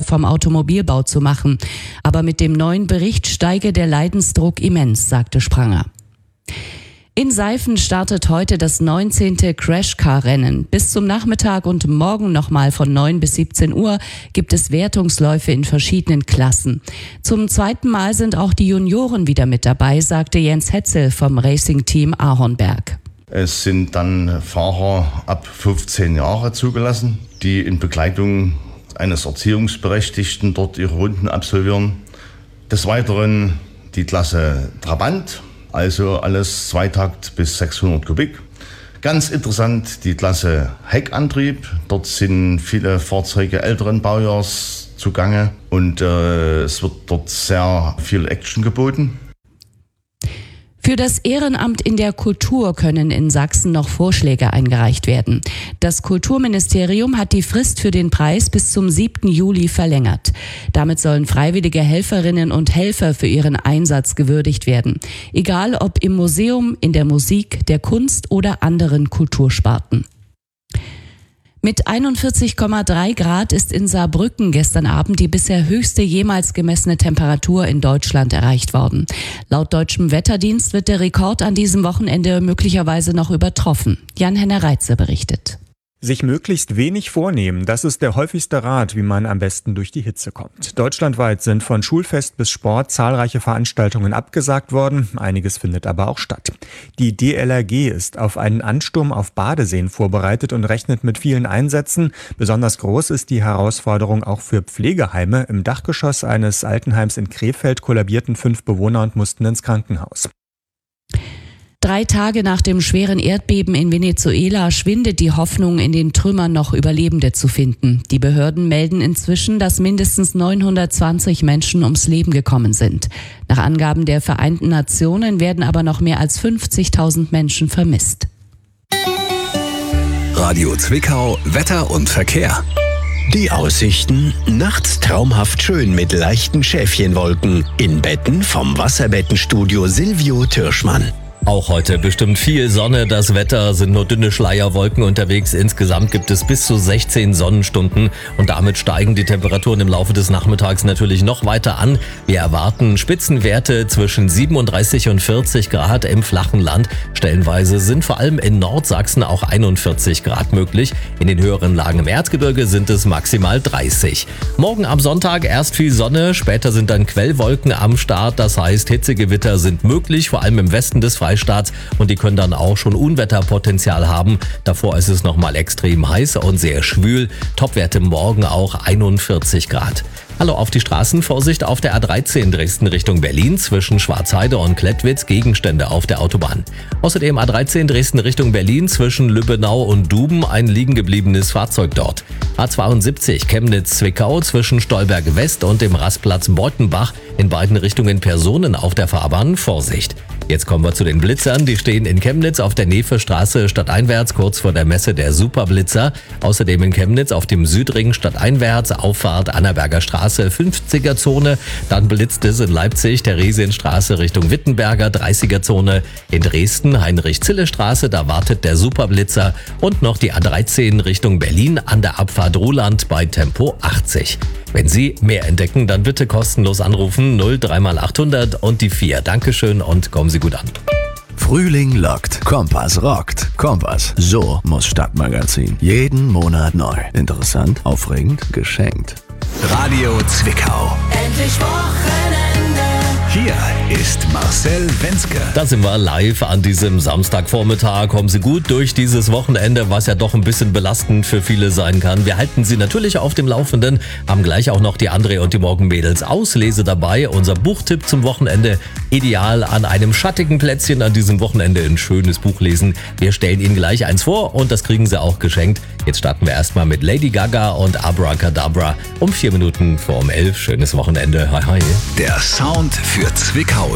vom Automobilbau zu machen. Aber mit dem neuen Bericht steige der Leidensdruck immens, sagte Spranger. In Seifen startet heute das 19. Crashcar-Rennen. Bis zum Nachmittag und morgen nochmal von 9 bis 17 Uhr gibt es Wertungsläufe in verschiedenen Klassen. Zum zweiten Mal sind auch die Junioren wieder mit dabei, sagte Jens Hetzel vom Racing-Team Ahornberg. Es sind dann Fahrer ab 15 Jahre zugelassen, die in Begleitung eines Erziehungsberechtigten dort ihre Runden absolvieren. Des Weiteren die Klasse Trabant. Also alles Zweitakt bis 600 Kubik. Ganz interessant die Klasse Heckantrieb. Dort sind viele Fahrzeuge älteren Baujahrs zugange und es wird dort sehr viel Action geboten. Für das Ehrenamt in der Kultur können in Sachsen noch Vorschläge eingereicht werden. Das Kulturministerium hat die Frist für den Preis bis zum 7. Juli verlängert. Damit sollen freiwillige Helferinnen und Helfer für ihren Einsatz gewürdigt werden. Egal ob im Museum, in der Musik, der Kunst oder anderen Kultursparten. Mit 41,3 Grad ist in Saarbrücken gestern Abend die bisher höchste jemals gemessene Temperatur in Deutschland erreicht worden. Laut deutschem Wetterdienst wird der Rekord an diesem Wochenende möglicherweise noch übertroffen. Jan-Henner Reitze berichtet. Sich möglichst wenig vornehmen, das ist der häufigste Rat, wie man am besten durch die Hitze kommt. Deutschlandweit sind von Schulfest bis Sport zahlreiche Veranstaltungen abgesagt worden, einiges findet aber auch statt. Die DLRG ist auf einen Ansturm auf Badeseen vorbereitet und rechnet mit vielen Einsätzen. Besonders groß ist die Herausforderung auch für Pflegeheime. Im Dachgeschoss eines Altenheims in Krefeld kollabierten 5 Bewohner und mussten ins Krankenhaus. 3 Tage nach dem schweren Erdbeben in Venezuela schwindet die Hoffnung, in den Trümmern noch Überlebende zu finden. Die Behörden melden inzwischen, dass mindestens 920 Menschen ums Leben gekommen sind. Nach Angaben der Vereinten Nationen werden aber noch mehr als 50.000 Menschen vermisst. Radio Zwickau, Wetter und Verkehr. Die Aussichten: nachts traumhaft schön mit leichten Schäfchenwolken. In Betten vom Wasserbettenstudio Silvio Türschmann. Auch heute bestimmt viel Sonne. Das Wetter sind nur dünne Schleierwolken unterwegs. Insgesamt gibt es bis zu 16 Sonnenstunden und damit steigen die Temperaturen im Laufe des Nachmittags natürlich noch weiter an. Wir erwarten Spitzenwerte zwischen 37 und 40 Grad im flachen Land. Stellenweise sind vor allem in Nordsachsen auch 41 Grad möglich. In den höheren Lagen im Erzgebirge sind es maximal 30. Morgen am Sonntag erst viel Sonne, später sind dann Quellwolken am Start. Das heißt, Hitzegewitter sind möglich, vor allem im Westen des Freistaats, und die können dann auch schon Unwetterpotenzial haben. Davor ist es nochmal extrem heiß und sehr schwül. Topwerte morgen auch 41 Grad. Hallo auf die Straßen, Vorsicht auf der A13 Dresden Richtung Berlin zwischen Schwarzheide und Klettwitz, Gegenstände auf der Autobahn. Außerdem A13 Dresden Richtung Berlin zwischen Lübbenau und Duben, ein liegen gebliebenes Fahrzeug dort. A72 Chemnitz-Zwickau zwischen Stolberg West und dem Rastplatz Beutenbach, in beiden Richtungen Personen auf der Fahrbahn, Vorsicht. Jetzt kommen wir zu den Blitzern. Die stehen in Chemnitz auf der Nefe-Straße stadteinwärts, kurz vor der Messe der Superblitzer. Außerdem in Chemnitz auf dem Südring stadteinwärts, Auffahrt Annaberger Straße, 50er-Zone. Dann blitzt es in Leipzig, Theresienstraße Richtung Wittenberger, 30er-Zone. In Dresden, Heinrich-Zille-Straße, da wartet der Superblitzer. Und noch die A13 Richtung Berlin an der Abfahrt Ruhland bei Tempo 80. Wenn Sie mehr entdecken, dann bitte kostenlos anrufen 03800 und die 4. Dankeschön und kommen Sie gut an. Frühling lockt, Kompass rockt. Kompass, so muss Stadtmagazin. Jeden Monat neu. Interessant, aufregend, geschenkt. Radio Zwickau. Endlich Wochenende. Hier ist Marcel Wenzke. Da sind wir live an diesem Samstagvormittag. Kommen Sie gut durch dieses Wochenende, was ja doch ein bisschen belastend für viele sein kann. Wir halten Sie natürlich auf dem Laufenden, haben gleich auch noch die André und die Morgenmädels Auslese dabei. Unser Buchtipp zum Wochenende, ideal an einem schattigen Plätzchen an diesem Wochenende ein schönes Buch lesen. Wir stellen Ihnen gleich eins vor und das kriegen Sie auch geschenkt. Jetzt starten wir erstmal mit Lady Gaga und Abracadabra um 4 Minuten vor 11. Schönes Wochenende. Hi, hi. Der Sound für Zwickau